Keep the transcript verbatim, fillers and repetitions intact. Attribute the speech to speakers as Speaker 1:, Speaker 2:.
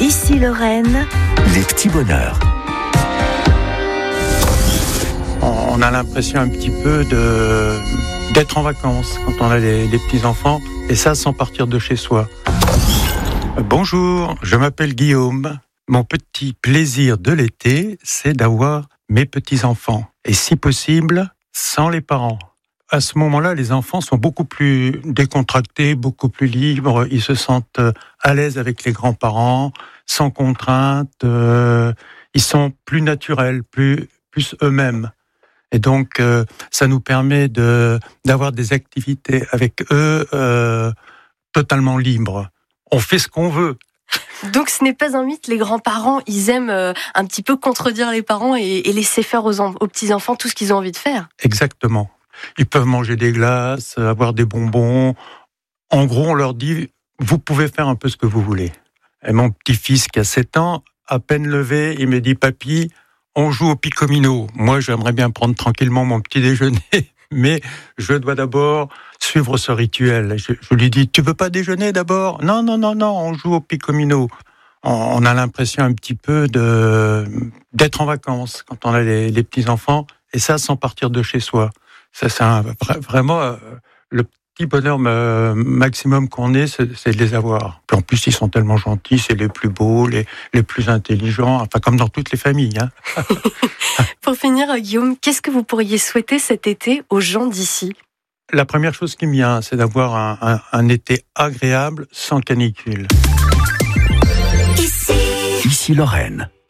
Speaker 1: Ici Lorraine.
Speaker 2: Les petits bonheurs.
Speaker 3: On a l'impression un petit peu de, d'être en vacances quand on a les, les petits-enfants, et ça sans partir de chez soi. Bonjour, je m'appelle Guillaume. Mon petit plaisir de l'été, c'est d'avoir mes petits-enfants. Et si possible, sans les parents. À ce moment-là, les enfants sont beaucoup plus décontractés, beaucoup plus libres. Ils se sentent à l'aise avec les grands-parents, sans contrainte. Euh, ils sont plus naturels, plus, plus eux-mêmes. Et donc, euh, ça nous permet de, d'avoir des activités avec eux euh, totalement libres. On fait ce qu'on veut.
Speaker 1: Donc ce n'est pas un mythe, les grands-parents, ils aiment euh, un petit peu contredire les parents et, et laisser faire aux, en, aux petits-enfants tout ce qu'ils ont envie de faire.
Speaker 3: Exactement. Ils peuvent manger des glaces, avoir des bonbons. En gros, on leur dit, vous pouvez faire un peu ce que vous voulez. Et mon petit-fils qui a sept ans, à peine levé, il me dit, papy, on joue au picomino. Moi, j'aimerais bien prendre tranquillement mon petit déjeuner, mais je dois d'abord suivre ce rituel. Je, je lui dis, tu veux pas déjeuner d'abord ? Non, non, non, non, on joue au picomino. On, on a l'impression un petit peu de, d'être en vacances quand on a les, les petits-enfants, et ça sans partir de chez soi. Ça, c'est un, vraiment euh, le petit bonheur euh, maximum qu'on ait, c'est, c'est de les avoir. Puis en plus, ils sont tellement gentils, c'est les plus beaux, les, les plus intelligents, enfin comme dans toutes les familles. Hein.
Speaker 1: Pour finir, Guillaume, qu'est-ce que vous pourriez souhaiter cet été aux gens d'ici ?
Speaker 3: La première chose qui me vient, c'est d'avoir un, un, un été agréable, sans canicule.
Speaker 2: Ici Lorraine.